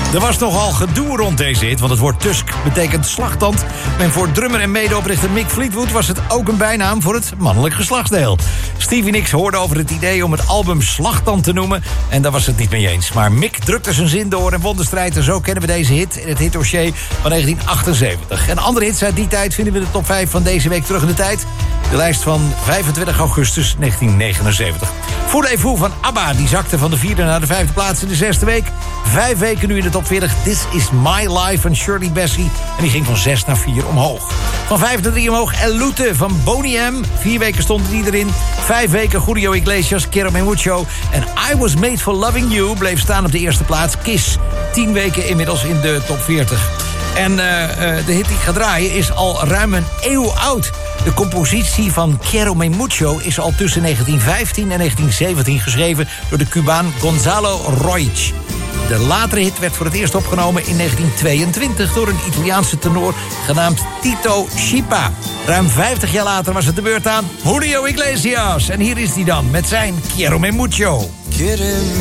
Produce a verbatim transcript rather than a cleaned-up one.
Er was nogal gedoe rond deze hit, want het woord Tusk betekent slagtand. En voor drummer en medeoprichter Mick Fleetwood was het ook een bijnaam voor het mannelijk geslachtsdeel. Stevie Nicks hoorde over het idee om het album Slagtand te noemen en daar was het niet mee eens. Maar Mick drukte zijn zin door en won de strijd en zo kennen we deze hit in het hitdossier van negentien achtenzeventig. En andere hits uit die tijd vinden we in de top vijf van deze week terug in de tijd. De lijst van vijfentwintig augustus negentien negenenzeventig. Voulez-vous van ABBA, die zakte van de vierde naar de vijfde plaats in de zesde week. Vijf weken nu in de top veertig. This is My Life van Shirley Bassey. En die ging van zes naar vier omhoog. Van vijf naar drie omhoog. El Lute van Boney M. Vier weken stond die erin. Vijf weken Julio Iglesias, Quiero Me Mucho. En I Was Made For Loving You bleef staan op de eerste plaats. Kiss. Tien weken inmiddels in de top veertig. En uh, uh, de hit die ik ga draaien is al ruim een eeuw oud. De compositie van Quiero Me Mucho is al tussen negentien vijftien en negentien zeventien geschreven door de Cubaan Gonzalo Roig. De latere hit werd voor het eerst opgenomen in negentien tweeëntwintig door een Italiaanse tenor genaamd Tito Schipa. Ruim vijftig jaar later was het de beurt aan Julio Iglesias. En hier is hij dan met zijn Quiero Me Mucho.